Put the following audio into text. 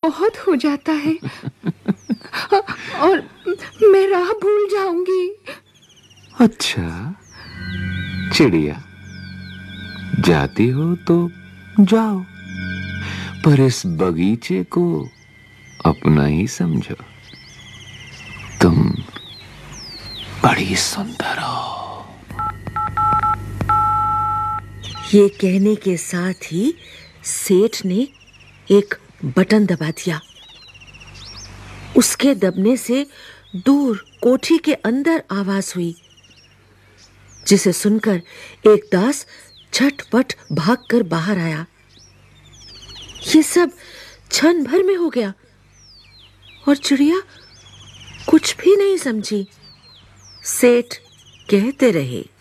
बहुत हो जाता है और मैं राह भूल जाऊंगी। अच्छा चिड़िया, जाती हो तो जाओ, पर इस बगीचे को अपना ही समझो। तुम बड़ी सुंदर हो। ये कहने के साथ ही सेठ ने एक बटन दबा दिया। उसके दबने से दूर कोठी के अंदर आवाज हुई, जिसे सुनकर एक दास झटपट भागकर बाहर आया। ये सब क्षण भर में हो गया और चिड़िया कुछ भी नहीं समझी। सेठ कहते रहे,